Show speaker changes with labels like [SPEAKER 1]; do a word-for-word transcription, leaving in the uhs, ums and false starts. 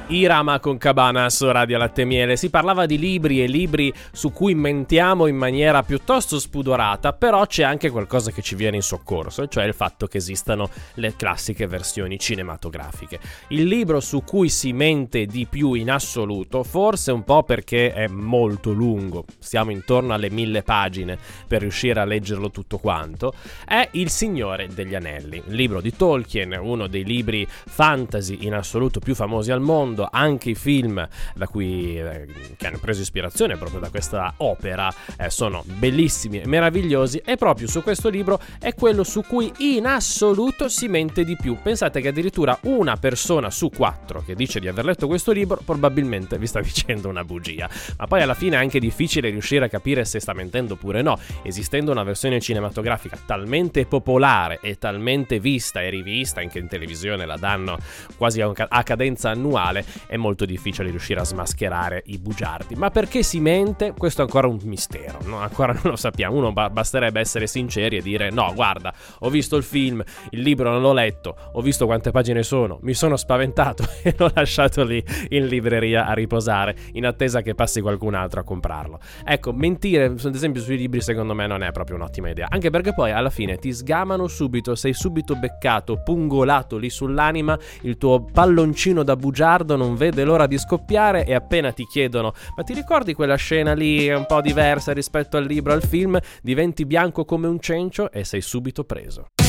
[SPEAKER 1] Irama con Cabana su Radio Latte Miele. Si parlava di libri e libri su cui mentiamo in maniera piuttosto spudorata, però c'è anche qualcosa che ci viene in soccorso, cioè il fatto che esistano le classiche versioni cinematografiche. Il libro su cui si mente di più in assoluto, forse un po' perché è molto lungo, siamo intorno alle mille pagine per riuscire a leggerlo tutto quanto, è Il Signore degli Anelli, il libro di Tolkien, uno dei libri fantasy in assoluto più famosi al mondo. Anche i film da cui eh, che hanno preso ispirazione proprio da questa opera eh, sono bellissimi e meravigliosi, e proprio su questo libro è quello su cui in assoluto si mente di più. Pensate che addirittura una persona su quattro che dice di aver letto questo libro probabilmente vi sta dicendo una bugia, ma poi alla fine è anche difficile riuscire a capire se sta mentendo oppure no, esistendo una versione cinematografica talmente popolare e talmente vista e rivista, anche in televisione la danno quasi a cadenza annuale. È molto difficile riuscire a smascherare i bugiardi. Ma perché si mente? Questo è ancora un mistero, no? Ancora non lo sappiamo. Uno ba- basterebbe essere sinceri e dire: no, guarda, ho visto il film, il libro non l'ho letto, ho visto quante pagine sono, mi sono spaventato e l'ho lasciato lì in libreria a riposare in attesa che passi qualcun altro a comprarlo. Ecco, mentire ad esempio sui libri secondo me non è proprio un'ottima idea, anche perché poi alla fine ti sgamano subito, sei subito beccato, pungolato lì sull'anima, il tuo palloncino da bugiardo non vede l'ora di scoppiare, e appena ti chiedono: ma ti ricordi quella scena lì un po' diversa rispetto al libro, al film, diventi bianco come un cencio e sei subito preso.